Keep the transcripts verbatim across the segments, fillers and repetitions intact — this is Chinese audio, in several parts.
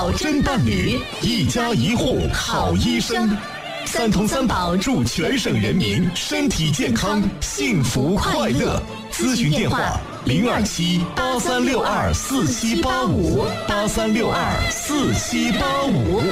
真伴侣，一家一户好医生。三通三保，祝全省人民身体健康、幸福快乐。咨询电话：零二七八三六二四七八五八三六二四七八五。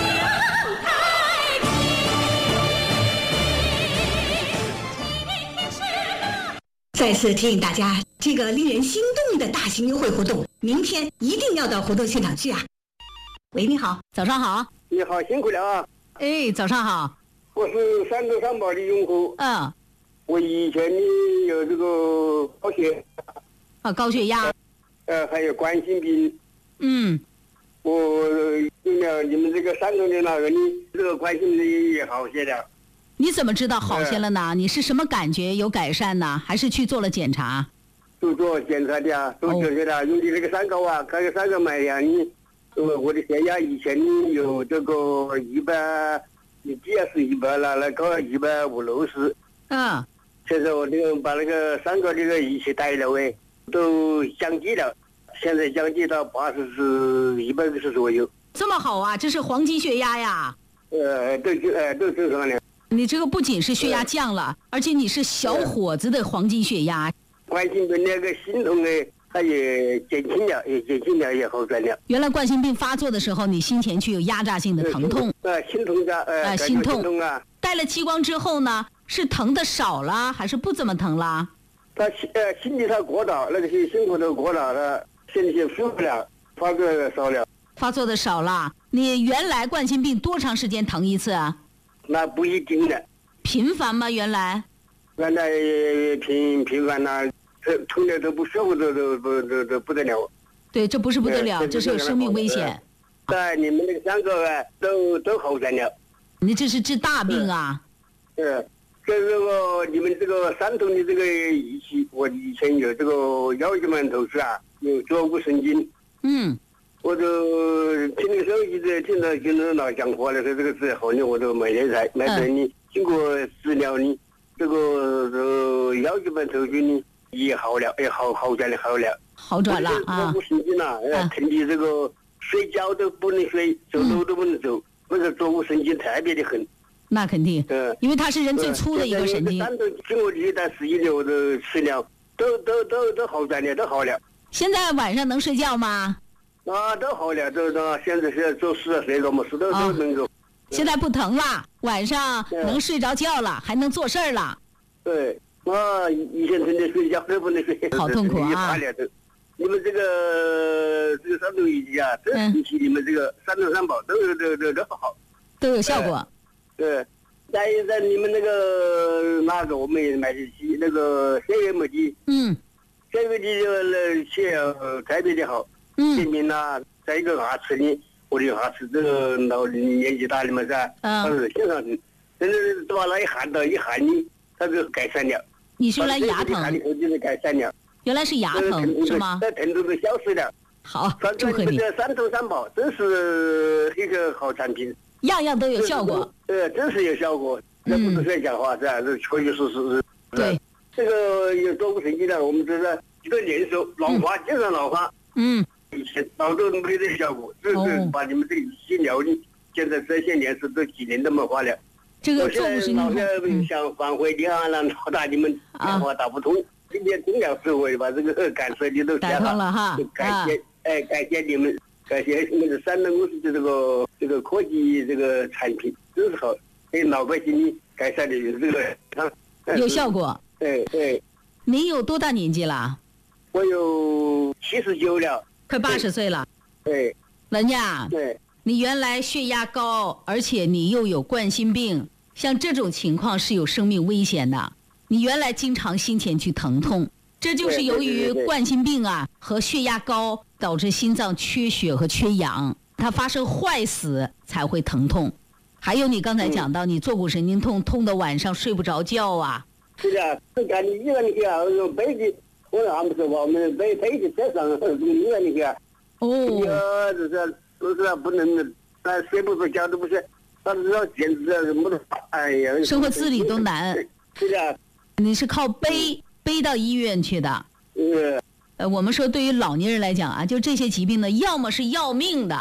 再次提醒大家，这个令人心动的大型优惠活动，明天一定要到活动现场去啊！喂，你好，早上好。 你好，辛苦了啊！ 哎，早上好。 我是三通三保的用户。 嗯。 我以前呢有这个高血啊，高血压。 呃，还有冠心病。 嗯。 我用了你们这个三通的那个呢，这个冠心病也好些了。 你怎么知道好些了呢？呃、你是什么感觉有改善呢？还是去做了检查？ 都做检查的啊，都做的啊。用的这个三高啊，这个三高买呀，你。呃，我的血压以前有这个一百，你几也是一百了，那个一百五六十。 嗯。 现在我这个把那个三个这个仪器带了喂，都降低了，现在降低到八十是一百二十左右。 这么好啊，这是黄金血压呀。 呃，都呃都正常的。 你这个不仅是血压降了，而且你是小伙子的黄金血压。 冠心病那个心痛哎。它也减轻了，也减轻了，也好转了。 原来冠心病发作的时候，你心前区有压榨性的疼痛， 呃，心痛的，呃， 心痛， 心痛啊。 带了激光之后呢，是疼的少了，还是不怎么疼了？ 他呃，心里他过道，那个是心口都过道了，心里舒服了，发作少了。 发作的少了，你原来冠心病多长时间疼一次啊？ 那不一定的。 频繁吗？原来？ 原来频频繁呐。痛的都不舒服，都都都都都不得了。 对，这不是不得了，这是有生命危险。 在你们那个三个啊，都都好转了。 你这是治大病啊？ 嗯，这个你们这个三通的这个仪器，我以前有这个腰椎盘突出啊，有坐骨神经。 嗯。我就听那个时候一直听到听到老讲话了，说这个之后呢，我就买了台，买台呢，经过治疗呢，这个呃腰椎盘突出呢。也好了，也好好转了，好了， 好转了啊！ 坐骨神经呐，呃，疼的这个睡觉都不能睡，走路都不能走，那个坐骨神经特别的很。 那肯定，嗯，因为它是人最粗的一个神经。 单独经过这段时间呢，我都吃了，都都都都好转了，都好了。 现在晚上能睡觉吗？ 啊，都好了，都都现在是做事睡了么事都都能够。 现在不疼了，晚上能睡着觉了，还能做事儿了。 对。啊，以前真的睡觉都不能睡， 好痛苦啊！ 你们这个这个三通仪器啊，这仪器你们这个三通三保都都都都好， 都有效果。 对，在在你们那个那个我们也买得起那个血液模拟， 嗯， 血液的这个血特别的好， 嗯， 证明呐，在一个牙齿里，我的牙齿这个老年纪大了嘛是吧？ 嗯， 它是经常真的把那一喊到一喊你，它就改善了。 你是原来牙疼，原来是牙疼是吗？ 这疼都都消失了。 好，祝贺你！ 这三通三保真是一个好产品， 样样都有效果。 呃，真是有效果，这不是在讲话是吧？这确确实实是。 对， 这个有坐骨神经的，我们这是一个年寿老化，经常老化。 嗯。 以前老多没这效果，这是把你们这个仪器疗的，现在这些年是这几年都没化了。 这个坐骨神经， 我想返回电话让老大你们电话打不通，今天中央社会把这个感受你都打通了哈， 感谢哎感谢你们，感谢那个山东公司的这个这个科技这个产品，真是好，给老百姓改善的这个有效果。 对对。 您有多大年纪了？ 我有七十九了， 快八十岁了。 对。 人家。 对。 你原来血压高，而且你又有冠心病。像这种情况是有生命危险的，你原来经常心前区疼痛，这就是由于冠心病啊和血压高导致心脏缺血和缺氧，它发生坏死才会疼痛。还有你刚才讲到你坐骨神经痛，痛的晚上睡不着觉啊。 是的，这看你医院里去啊，背的，我俺不是我们背背的车上医院里去啊。哦。就是都是不能，那睡不着觉都不是。但是要简直是没得法，哎呀， 生活自理都难。 是的， 你是靠背背到医院去的。 嗯。 呃，我们说对于老年人来讲啊，就这些疾病呢，要么是要命的，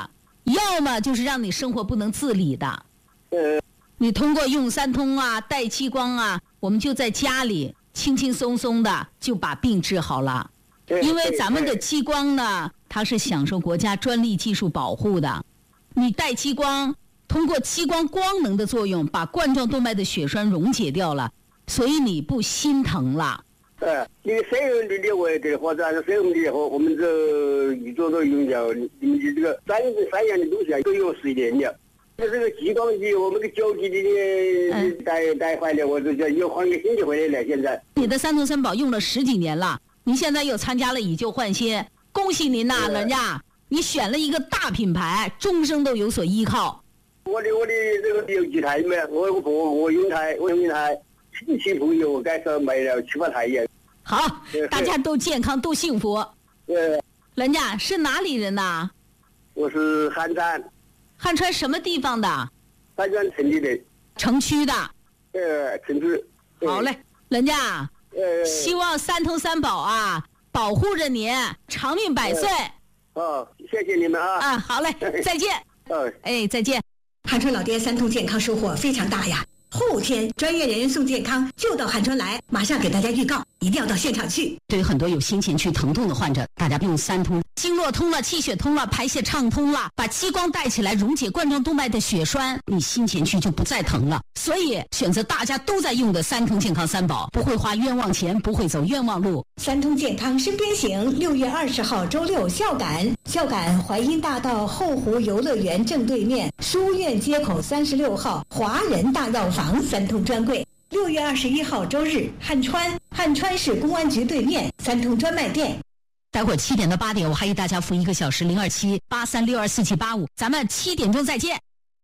要么就是让你生活不能自理的。 呃， 你通过用三通啊、带激光啊，我们就在家里轻轻松松的就把病治好了。因为咱们的激光呢，它是享受国家专利技术保护的。你带激光，通过激光光能的作用，把冠状动脉的血栓溶解掉了，所以你不心疼了。 呃，你谁有你的我的或者谁有你的我们这一做都用掉，你你这个三三样的东西啊都用十年了。这是个激光机，我们的脚机的带带坏了，我这叫又换个新的回来了。现在你的三通三宝用了十几年了，您现在又参加了以旧换新，恭喜您呐，人家你选了一个大品牌，终生都有所依靠。 我的我的这个有几台没？我我我用台我用台七七朋友，该说买了七八台也。 好，大家都健康都幸福。 呃， 人家是哪里人呐？ 我是汉川。 汉川什么地方的？ 汉川城里的。 城区的。 呃，城区。 好嘞，人家。 呃。 希望三通三宝啊，保护着您，长命百岁。 哦，谢谢你们啊。 啊，好嘞，再见。 哦， 哎，再见。 汉川老爹三通健康收获非常大呀！后天专业人员送健康就到汉川来，马上给大家预告，一定要到现场去。 对于很多有先前区疼痛的患者，大家用三通，经络通了，气血通了，排泄畅通了，把激光带起来，溶解冠状动脉的血栓，你心前区就不再疼了。所以选择大家都在用的三通健康三宝，不会花冤枉钱，不会走冤枉路。 三通健康身边行，六月二十号周六孝感，孝感淮阴大道后湖游乐园正对面，书院街口三十六号华人大药房三通专柜。六月二十一号周日，汉川汉川市公安局对面三通专卖店。 待会儿七点到八点，我还给大家付一个小时零二七八三六二四七八五，咱们七点钟再见。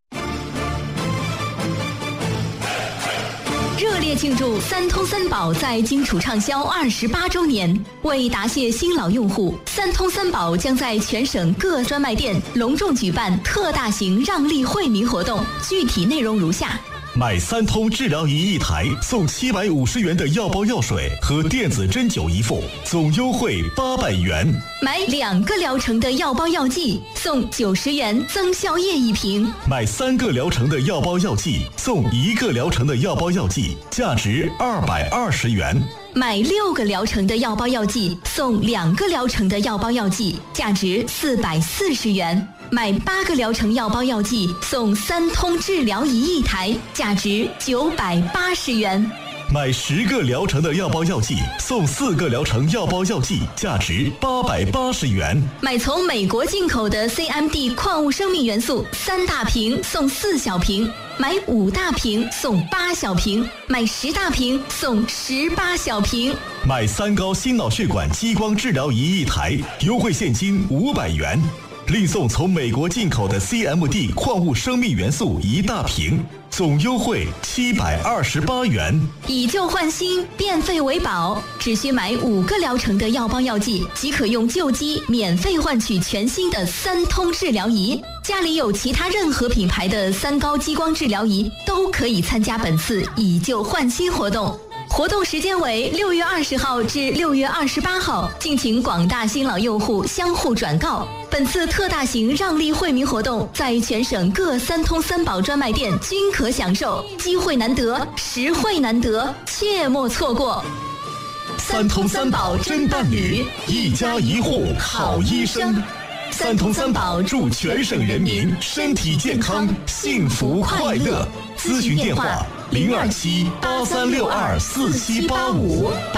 热烈庆祝三通三宝在荆楚畅销二十八周年，为答谢新老用户，三通三宝将在全省各专卖店隆重举办特大型让利惠民活动，具体内容如下： 买三通治疗仪一台送七百五十元的药包药水和电子针灸一副，总优惠八百元； 买两个疗程的药包药剂送九十元增效液一瓶； 买三个疗程的药包药剂送一个疗程的药包药剂，价值二百二十元； 买六个疗程的药包药剂送两个疗程的药包药剂，价值四百四十元；买八个疗程药包药剂送三通治疗仪一台，价值九百八十元； 买十个疗程的药包药剂送四个疗程药包药剂，价值八百八十元； 买从美国进口的 C M D 矿物生命元素三大瓶送四小瓶，买五大瓶送八小瓶，买十大瓶送十八小瓶； 买三高心脑血管激光治疗仪一台，优惠现金五百元，另送从美国进口的 C M D 矿物生命元素一大瓶，总优惠七百二十八元。 以旧换新，变废为宝，只需买五个疗程的药包药剂，即可用旧机免费换取全新的三通治疗仪。家里有其他任何品牌的三高激光治疗仪，都可以参加本次以旧换新活动。活动时间为六月二十号至六月二十八号，敬请广大新老用户相互转告。本次特大型让利惠民活动，在全省各三通三宝专卖店均可享受，机会难得，实惠难得，切莫错过。 三通三宝真伴侣，一家一户好医生。三通三宝祝全省人民身体健康，幸福快乐。咨询电话零二七八三六二四七八五。